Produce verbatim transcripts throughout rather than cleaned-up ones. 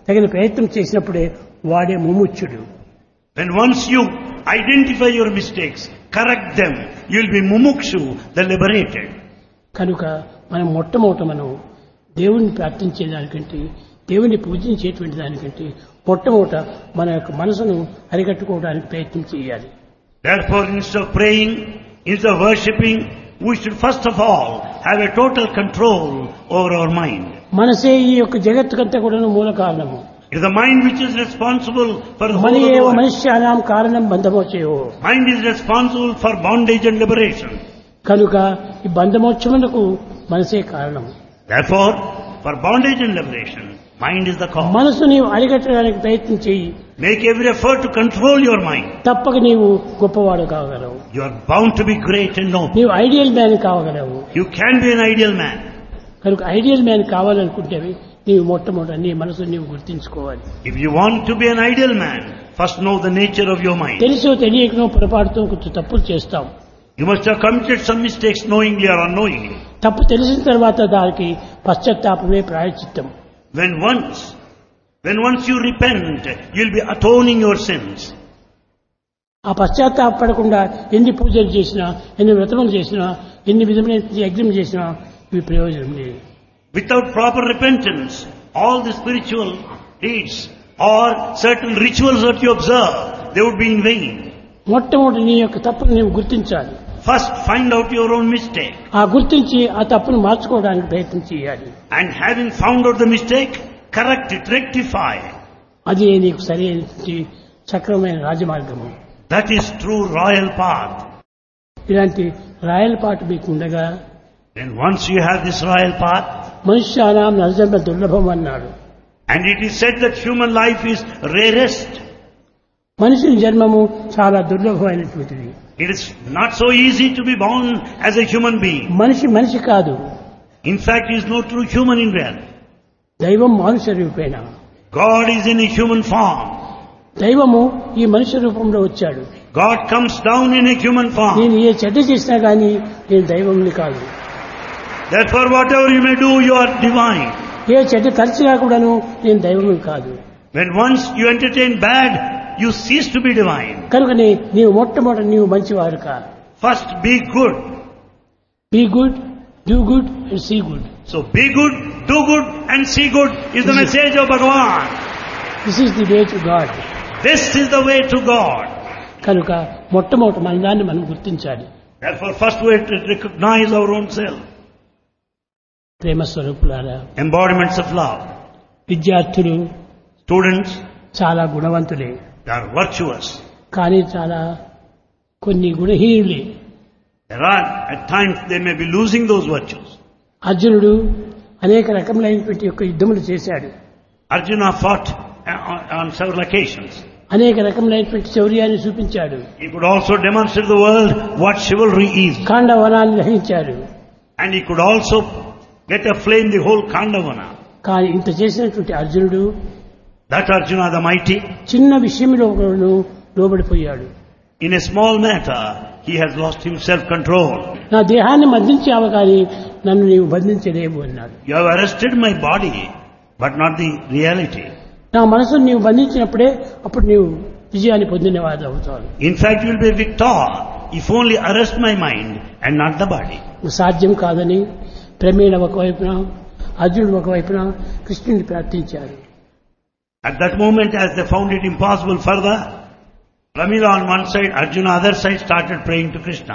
తగిన ప్రయత్నం చేసినప్పుడే వాడే ముముక్షుడు. When once you identify your mistakes, correct them, you will be mumukshu, the liberated. కనుక మనం మొట్టమొదట మనం దేవుణ్ణి ప్రార్థించేదానికంటే దేవుని పూజించేటువంటి దానికంటే మొట్టమొదట మన యొక్క మనసును అరికట్టుకోవడానికి ప్రయత్నం చేయాలి. Therefore, instead of praying, instead of worshipping, we should first of all have a total control over our mind. మనసే ఈ యొక్క జగత్తుకంతా కూడా మూల కారణము. It is the mind which is responsible for the whole money of the ఏవ world. మనుష్యానాం కారణం బంధమోచయో. Mind is responsible for bondage and liberation. కనుక ఈ బంధమోచమునకు మనసే కారణం. Therefore, for bondage and liberation, mind is the cause. మనసు నీవు అరికట్టడానికి ప్రయత్నం చేయి. Make every effort to control your mind. తప్పక నీవు గొప్పవాడు కాగలవు. You are bound to be great and noble. నీవు ideal man కావగలవు. You can be an ideal man. కనుక ఐడియల్ మ్యాన్ కావాలనుకుంటే నీవు మొట్టమొదటి నీ మనసు నీవు గుర్తించుకోవాలి. If you want to be an ideal man, first know the nature of your mind. తెలుసో తెలియకనో పొరపాటుతో కొంచెం తప్పులు చేస్తాం. You must have committed some mistakes knowingly or unknowingly. తప్పు తెలిసిన తర్వాత దానికి పశ్చాత్తాపమే ప్రాయశ్చిత్తం. When once, when once you repent, you will be atoning your sins. ఆ పశ్చాత్తాపడకుండా ఎన్ని పూజలు చేసినా ఎన్ని వ్రతములు చేసినా ఎన్ని విధమైన యజ్ఞం చేసినా ఇవి ప్రయోజనం లేదు. Without proper repentance, all the spiritual deeds or certain rituals that you observe, they would be in vain. మొట్టమొదటి నీ యొక్క తప్పును నీవు గుర్తించాలి. First find out your own mistake. ఆ గుర్తించి ఆ తప్పును మార్చుకోవడానికి ప్రయత్నం చేయాలి. And having found out the mistake, correct it, rectify. అది నీకు సరైన చక్రమైన రాజమార్గము. That is true royal path. ఇలాంటి రాయల్ పాట మీకు ఉండగా Then once you have this royal path, మనుష్యానాం నరజన్మ దుర్లభం అన్నాడు. and it is said that human life is rarest. మనిషి జన్మము చాలా దుర్లభమైనటువంటిది. It is not so easy to be born as a human being. మనిషి మనిషి కాదు. In fact, he is no true human in reality. దైవం మానుష రూపేణ. God is in a human form. దైవము ఈ మనిషి రూపంలో వచ్చాడు. God comes down in a human form. నేను ఏ చెడ్డ చేసినా కానీ నేను దైవంని కాదు. Therefore, whatever you may do, you are divine. ఏ చెడ్డ తరచుగా కూడాను నేను దైవంని కాదు. When once you entertain bad, you cease to be divine. కనుకనే నీవు మొట్టమొదటి నీవు మంచివాడు కా. First be good. Be good, do good and see good. So be good, do good and see good is the message of Bhagavan. This is the way to God. This is the way to God. కనుక మొట్టమొదటి మన దాన్ని మనం గుర్తించాలి. Therefore, first we have to recognize our own self. ప్రేమ స్వరూపులారా, Embodiments of love. విద్యార్థులు Students, చాలా గుణవంతులే, they are virtuous. కానీ చాలా కొన్ని గుణహీనులే. There are, at times, they may be losing those virtues. అర్జునుడు అనేక రకములైనటువంటి యొక్క యుద్ధములు చేశాడు. Arjuna fought on, on several occasions. అనేక రకములైనటువంటి శౌర్యాన్ని చూపించాడు. He could also demonstrate to the world what chivalry is. ఖాండవనాన్ని దహించాడు. And he could also get aflame the whole Khandavana. కానీ ఇంత చేసినటువంటి అర్జునుడు That Arjuna the mighty, చిన్న విషయంలో లోబడిపోయాడు. in a small matter, he has lost himself control. నా దేహాన్ని బంధించావు కానీ నన్ను నీవు బంధించలేవు అన్నాడు. You have arrested my body, but not the reality. నా మనసును నీవు బంధించినప్పుడే అప్పుడు నీవు విజయాన్ని పొందినవాడు అవుతావు. In fact, you will be a victor if only arrest my mind and not the body. సాధ్యం కాదని ప్రమేణ ఒకవైపున అర్జునుడు ఒకవైపున కృష్ణుని ప్రార్థించారు. At that moment, as they found it impossible further, Pramila on one side, Arjuna other side started praying to Krishna.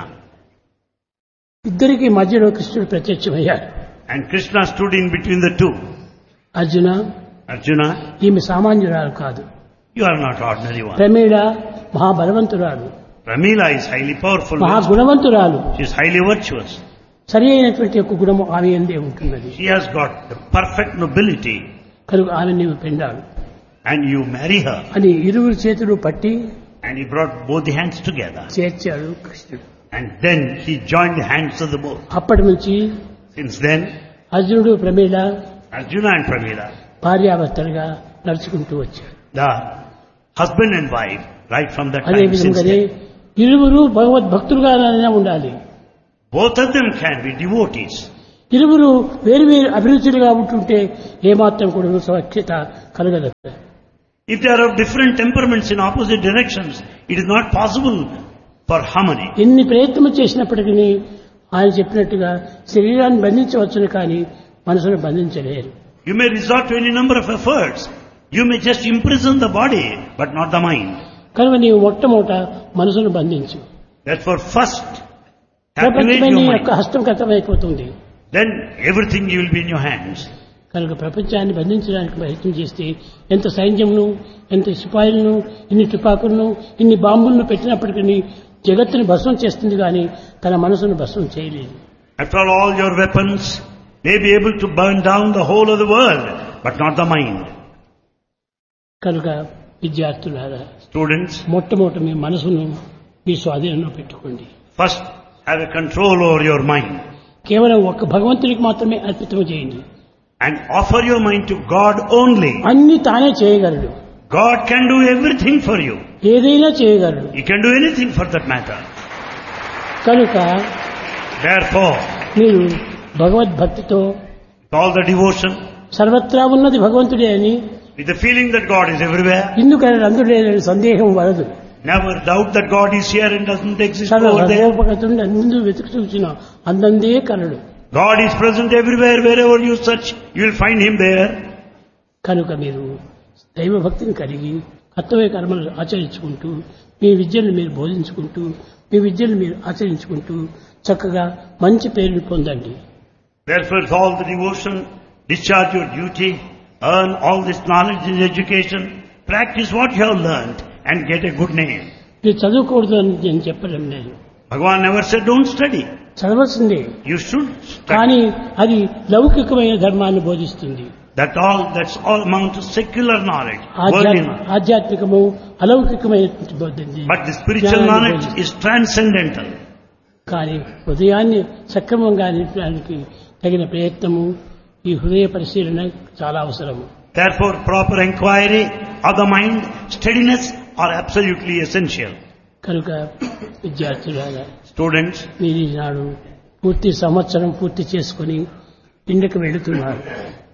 ఇద్దరికి మధ్యలో కృష్ణుడు ప్రత్యక్షమయ్యాడు. And Krishna stood in between the two. Arjuna, Arjuna, ఈమె సామాన్యురాలు కాదు. you are not ordinary one. ప్రమేణ మహాబలవంతురాలు, Pramila is highly powerful. మహాగుణవంతురాలు. She is highly virtuous. సరి అయినటువంటి యొక్క గుణము ఆమె ఎందే ఉంటున్నది. She has got the perfect nobility. కనుక ఆమె నీవు పెండాడు And you marry her. అని ఇరువురు చేతులు పట్టి And he brought both the hands together. చేర్చాడు కృష్ణుడు. And then he joined the hands of the both. అప్పటి నుంచి Since then, అర్జునుడు ప్రమేళ Arjuna and Pramila, భార్యాభర్తలుగా నడుచుకుంటూ వచ్చారు. the husband and wife, right from that అదే time since విధంగానే then, ఇరువురు భగవద్భక్తులుగా ఉండాలి. both of them can be devotees. ఇరువురు వేరు వేరు అభిరుచులుగా ఉంటుంటే ఏమాత్రం కూడా సఖ్యత కలగదు. If they are of different temperaments in opposite directions, it is not possible for harmony. ఎన్ని ప్రయత్నం చేసినప్పటికీ ఆయన చెప్పినట్టుగా శరీరాన్ని బంధించవచ్చును కానీ మనసును బంధించలేరు. You may resort to any number of efforts. You may just imprison the body, but not the mind. కనుక నీవు మొట్టమొదట మనసును బంధించు. Therefore, first, captivate ప్రపంచమే your నీ mind. యొక్క హస్తగతమైపోతుంది. Then everything will be in your hands. కనుక ప్రపంచాన్ని బంధించడానికి ప్రయత్నం చేస్తే ఎంత సైన్యంను, ఎంత సిపాయిలను, ఇన్ని తుపాకులను, ఇన్ని బాంబులను పెట్టినప్పటికీ జగత్తుని భస్మం చేస్తుంది కానీ తన మనసును భస్మం చేయలేదు. After all, all your weapons may be able to burn down the whole of the world, but not the mind. కనుక విద్యార్థులారా, Students, మొట్టమొదట మీ మనసును మీ స్వాధీనంలో పెట్టుకోండి. first have a control over your mind కేవలం ఒక్క భగవంతుడికి మాత్రమే అర్పితం చేయండి. and offer your mind to God only. అన్ని తానే చేయగలడు. God can do everything for you. ఏదైనా చేయగలడు. He can do anything for that matter. కనుక Therefore, మీరు భగవద్భక్తితో with all the devotion, సర్వత్రా ఉన్నది భగవంతుడే అని, with the feeling that God is everywhere, ఇందుకని అందులేదని సందేహం వలదు. never doubt that God is here and doesn't exist సర్వ over there. హృదయోపగతుడు ముందు వెతుకు చూసిన అందందే కలడు. God is present everywhere. Wherever you search, you will find Him there. కనుక మీరు దైవభక్తిని కలిగి కర్తవ్య కర్మలు ఆచరించుకుంటూ మీ విద్యను మీరు బోధించుకుంటూ మీ విద్యను మీరు ఆచరించుకుంటూ చక్కగా మంచి పేరుని పొందండి. Therefore, with all the devotion, discharge your duty, earn all this knowledge and education, practice what you have learned and get a good name. మీరు చదువుకూడదు అని నేను చెప్పలేం. నేను Bhagavan never said don't study. చదవాల్సిందే, You should కానీ study. అది లౌకికమైన ధర్మాన్ని బోధిస్తుంది. That all, that's all amount to secular knowledge, worldly ఆధ్యాత్మ knowledge. ఆధ్యాత్మికము అలౌకికమైనటువంటి బోధింది. But the spiritual knowledge is transcendental. కానీ హృదయాన్ని సక్రమంగా నింపడానికి తగిన ప్రయత్నము ఈ హృదయ పరిశీలన చాలా అవసరము. Therefore, proper inquiry of the mind, steadiness are absolutely essential. కనుక విద్యార్థులారా, Students, మీరు ఈనాడు పూర్తి సంవత్సరం పూర్తి చేసుకుని ఇంటికి వెళుతున్నారు.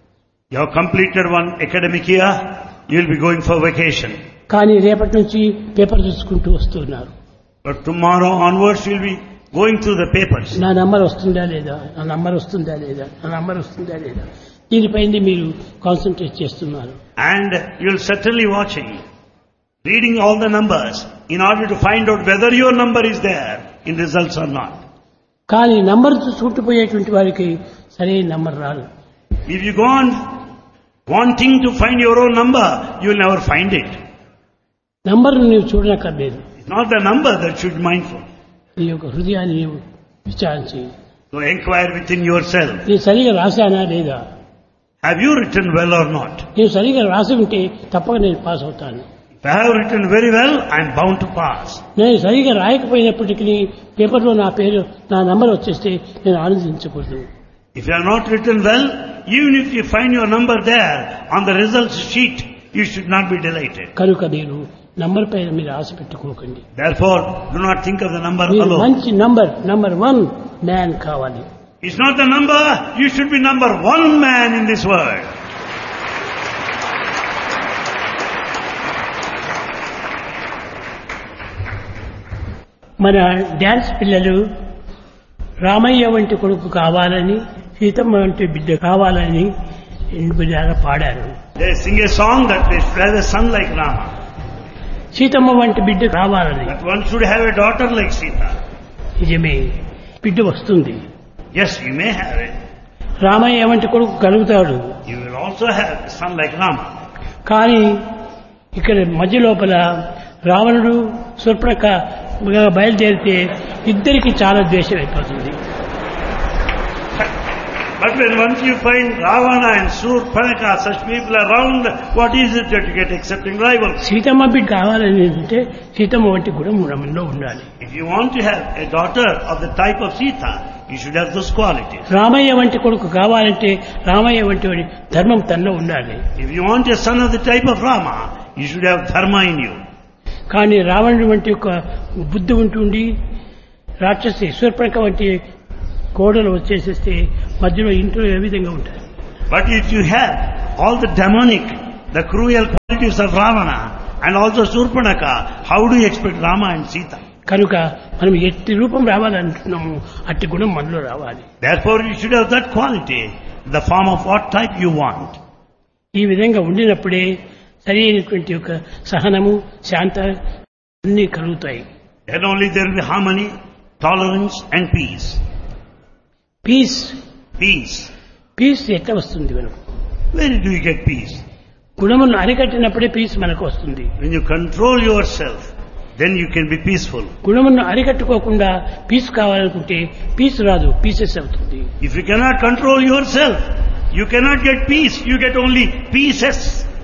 you have completed one academic year, you will be going for vacation. కానీ రేపటి నుంచి పేపర్ చూసుకుంటూ వస్తున్నారు. But tomorrow onwards you will be going through the papers. నా నంబర్ వస్తుందా లేదా, నా నంబర్ వస్తుందా లేదా, నా నంబర్ వస్తుందా లేదా, దీనిపైన మీరు కాన్సన్ట్రేట్ చేస్తున్నారు. And you will certainly watching, reading all the numbers in order to find out whether your number is there in results or not. కానీ నంబర్ చుట్టుపోయేటువంటి వారికి సరైన నంబర్ రాదు. If you go on wanting to find your own number, you will never find it. నంబర్ను నీవు చూడనక్కర్లేదు. It's not the number that should be mindful. నీ యొక్క హృదయాన్ని నీవు విచారించి So inquire within yourself. నేను సరిగా రాశానా లేదా, Have you written well or not? నేను సరిగా రాసి ఉంటే తప్పక నేను పాస్ అవుతాను. If I have written very well, I am bound to pass. నేను సరిగా రాయకపోయినప్పటికీ పేపర్లో నా పేరు నా నంబర్ వచ్చేస్తే నేను ఆనందించకూడదు. If you have not written well, even if you find your number there on the results sheet, you should not be delighted. కనుక మీరు నంబర్ పైన మీరు ఆశ పెట్టుకోకండి. Therefore, do not think of the number మీరు alone. మంచి number number one man కావాలి. It's not the number, you should be number one man in this world. మన dance పిల్లలు రామయ్య వంటి కొడుకు కావాలని, సీతమ్మ వంటి బిడ్డ కావాలని బిడ్డగా పాడారు. They sing a song that they should have a son like Rama. Seethamma వంటి బిడ్డ కావాలని. That one should have a daughter like Sita. నిజమే, బిడ్డ వస్తుంది. Yes, you may have it. Ramayya వంటి కొడుకు కలుగుతాడు. You will also have a son like Rama. కానీ ఇక్కడ మధ్య లోపల రావణుడు శూర్పణఖ బయలుదేరితే ఇద్దరికి చాలా ద్వేషం అయిపోతుంది. But when once you find Ravana and Surpanaka, such people around, what is it that you get accepting rivals? Seethamma బిడ్డ కావాలని అంటే సీతమ్మ వంటి గుణం మనలో ఉండాలి. If you want to have a daughter of the type of Sita, you should have those qualities. Ramayya వంటి కొడుకు కావాలంటే రామయ్య వంటి వాడి ధర్మం తనలో ఉండాలి. If you want a son of the type of Rama, you should have dharma in you. కానీ రావణుడి వంటి ఒక బుద్ధి ఉంటుండి రాక్షసి శూర్పణఖ వంటి కోడలు వచ్చేసేస్తే మధ్యలో ఇంట్లో ఏ విధంగా ఉంటారు? But if you have all the demonic, the cruel qualities of Ravana and also Surpanaka, how do you expect Rama and Sita? కనుక మనం ఎట్టి రూపం రావాలంటున్నాము అట్టి గుణం మనలో రావాలి. Therefore you should have that quality, the form of what type you want. ఈ విధంగా ఉండినప్పుడే సరి అయినటువంటి యొక్క సహనము శాంత అన్నీ కలుగుతాయి. Then only there will be harmony, tolerance and peace. Piece Peace. Piece ఎట్లా వస్తుంది మనకు? Where do you get peace? గుణములను అరికట్టినప్పుడే పీస్ మనకు వస్తుంది. When you control yourself, then you can be peaceful. గుణములను అరికట్టుకోకుండా పీస్ కావాలనుకుంటే పీస్ రాదు, పీసెస్ అవుతుంది. If you cannot control yourself, you cannot get peace. You get only pieces.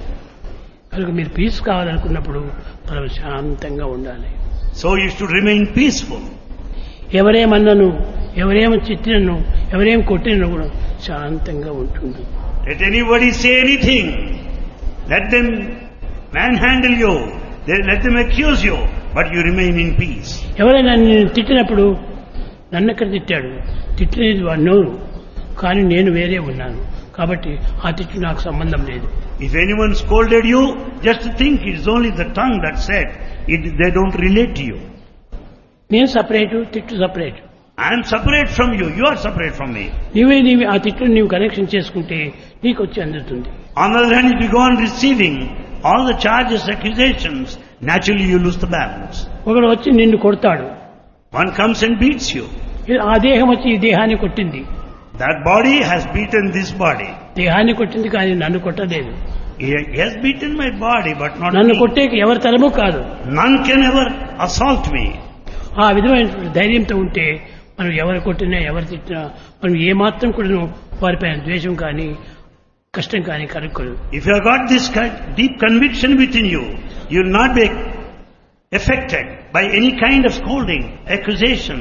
కనుక మీరు piece కావాలనుకున్నప్పుడు మనం శాంతంగా ఉండాలి. So you should remain peaceful. ఎవరేమన్నను, ఎవరేమో చిట్టినను, ఎవరేం కొట్టినను కూడా శాంతంగా ఉంటుంది. Let anybody say anything. Let them manhandle you. They, let them accuse you. But you remain in peace. ఎవరైనా నేను తిట్టినప్పుడు నన్ను ఎక్కడ తిట్టాడు, తిట్టినది వాడు నోరు, కానీ నేను వేరే ఉన్నాను కాబట్టి ఆ తిట్టు నాకు సంబంధం లేదు. If anyone scolded you, just think it's only the tongue that said. It, they don't relate to you. నేను సపరేటు, తిట్టు separate. I am separate from you. You are separate from me. నీవే నీవి ఆ తిట్టును నీవు కనెక్షన్ చేసుకుంటే నీకు వచ్చి అందుతుంది. On the other hand, if you go on receiving all the charges, accusations, naturally you lose the balance. ఒకడు వచ్చి నిన్ను కొడతాడు, One comes and beats you. ఆ దేహం వచ్చి ఈ దేహాన్ని కొట్టింది. That body has beaten this body. దేహాన్ని కొట్టింది కానీ నన్ను కొట్టలేదు. He has beaten my body, but not నన్ను me. కొట్టేకి ఎవరి తరము కాదు. None can ever assault me. ఆ విధమైన ధైర్యంతో ఉంటే మనం ఎవరు కొట్టినా ఎవరు తిట్టినా మనం ఏమాత్రం కూడా వారిపైన ద్వేషం కానీ కష్టం కానీ కలుక్కోదు. If you have got this kind- deep conviction within you, you will not be affected by any kind of scolding, accusation.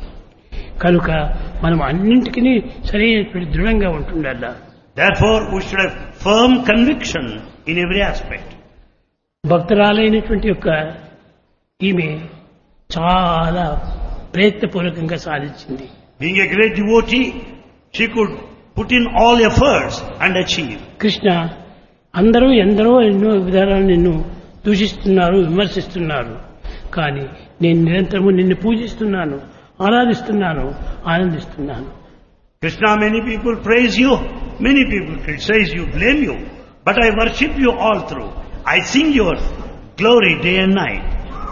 కనుక మనం అన్నింటికీ సరైనటువంటి దృఢంగా ఉంటుండాల. Therefore, we should have firm conviction in every aspect. భక్తురాలైనటువంటి యొక్క ఈమె చాలా ప్రయత్నపూర్వకంగా సాధించింది. Being a great devotee, she could put in all efforts and achieve. Krishna అందరూ ఎందరో ఎన్నో విధానాలు నిన్ను దూషిస్తున్నారు, విమర్శిస్తున్నారు, కానీ నేను నిరంతరము నిన్ను పూజిస్తున్నాను, ఆరాధిస్తున్నాను, ఆనందిస్తున్నాను. Krishna, many people praise you, many people criticize you, blame you, but I worship you all through. I sing your glory day and night.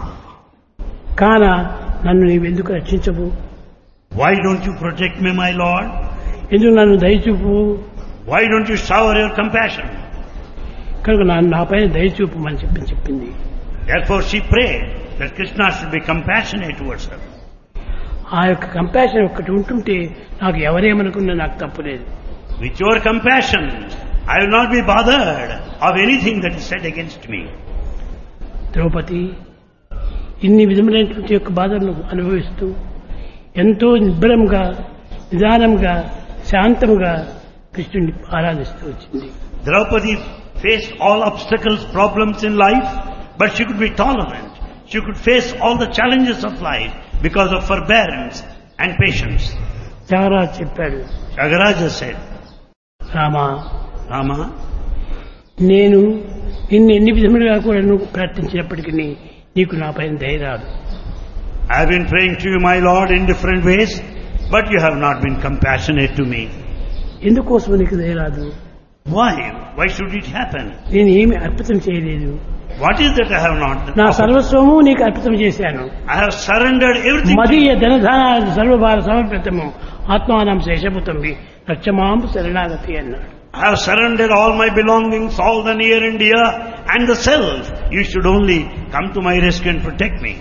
కాన నన్ను నీవెందుకు రక్షించవు? Why don't you protect me, my Lord? ఎందుకు నన్ను దయచూపు? Why don't you shower your compassion? కనుక నన్ను నాపైన దయచూపమని చెప్పి చెప్పింది. Therefore she prayed that Krishna should be compassionate towards her. ఆ యొక్క కంపాషన్ ఒక్కటి ఉంటుంటే నాకు ఎవరేమనుకున్నా నాకు తప్పులేదు. With your compassion, I will not be bothered of anything that is said against me. Draupadi ఇన్ని విధములైనటువంటి యొక్క బాధలను అనుభవిస్తూ ఎంతో నిబ్బరంగా, నిదానంగా, శాంతముగా కృష్ణుని ఆరాధిస్తూ వచ్చింది. Draupadi faced all obstacles, problems in life, but she could be tolerant. She could face all the challenges of life because of forbearance and patience. చాలా చెప్పాడు. Shagaraja said, రామా, Rama, నేను నిన్ను ఎన్ని విధములుగా కూడా నువ్వు ప్రార్థించినప్పటికీ నీకు నా పైన దయ రాదు. I have been praying to you, my Lord, in different ways, but you have not been compassionate to me. ఎందుకోసం నీకు దయ రాదు? Why? Why should it happen? నేను ఏమి అర్పితం చేయలేదు. What is that I have not done? నా సర్వస్వము నీకు అర్పితం చేశాను. I have surrendered everything to మదీయ you. ధనధాన సర్వభార సమర్పితము ఆత్మానం శేషపుతంబి రక్షమాం శరణాగతి అన్నాడు. I have surrendered all my belongings, all the near and dear, and the self. You should only come to my rescue and protect me.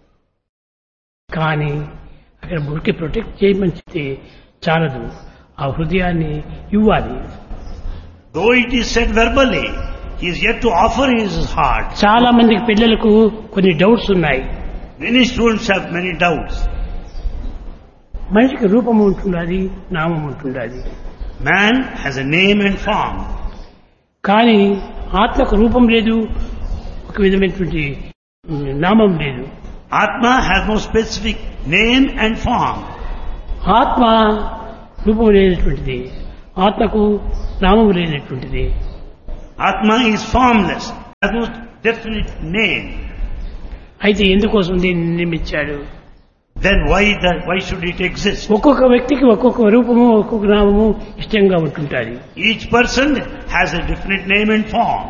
కానీ అక్కడ మురికి ప్రొటెక్ట్ చేయమని చెప్తే చాలదు, ఆ హృదయాన్ని ఇవ్వాలి. Though it is said verbally, he is yet to offer his heart. చాలా మందికి పిల్లలకు కొన్ని డౌట్స్ ఉన్నాయి. Many students have many doubts. మనిషికి రూపం ఉంటున్నది, నామం ఉంటున్నది. Man has a name and form. కానీ ఆత్మకు రూపం లేదు, ఒక విధమైనటువంటి నామం లేదు. Atma has no specific name and form. ఆత్మ రూపం లేనటువంటిది, ఆత్మకు నామము లేనటువంటిది. Atma is formless, has no definite name. అయితే ఎందుకోసం దీన్ని నిర్మించాడు? Then why that, why should it exist? ఒక్కొక్క వ్యక్తికి ఒక్కొక్క రూపము ఒక్కొక్క నామము ఇష్టంగా ఉంటుంటాయి. Each person has a different name and form.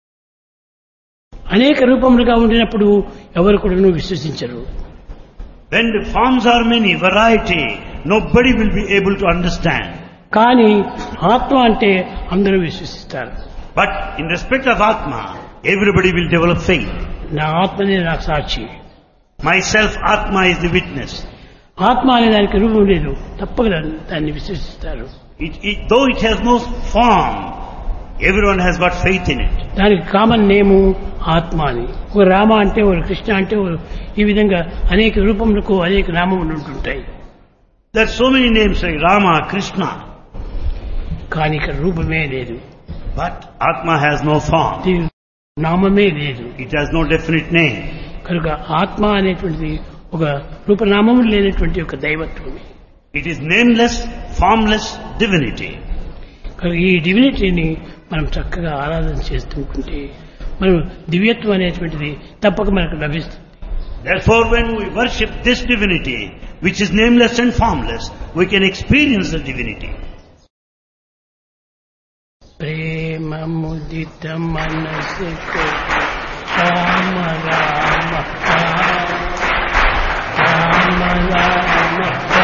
అనేక రూపములుగా ఉండినప్పుడు ఎవరు కూడా విశ్వసించరు. When the forms are many, variety, nobody will be able to understand. కానీ ఆత్మ అంటే అందరూ విశ్వసిస్తారు. But in respect of Atma, everybody will develop faith. నా ఆత్మనే నాకు సాక్షి. Myself, Atma is the witness. ఆత్మ అనే దానికి రూపం లేదు, తప్పక దాన్ని విశ్వసిస్తారు. It, it, though it has no form, everyone has got faith in it. దానికి కామన్ నేము ఆత్మ అని. ఒక రామ అంటే ఒక కృష్ణ అంటే ఈ విధంగా అనేక రూపములకు అనేక నామములు ఉంటుంటాయి. There are so many names like Rama, Krishna. కానీ ఇక్కడ రూపమే లేదు. But Atma has no form. నామమే లేదు. It has no definite name. కనుక ఆత్మ అనేటువంటిది ఒక రూపనామము లేనటువంటి ఒక దైవత్వమే. It is nameless, formless divinity. కనుక ఈ డివినిటీని మనం చక్కగా ఆరాధన చేస్తుంటే మనం దివ్యత్వం అనేటువంటిది తప్పక మనకు లభిస్తుంది. Therefore, when we worship this divinity, which is nameless and formless, we can experience the divinity. ప్రేమ ముదిత మనసు రామ రామ రామ రామ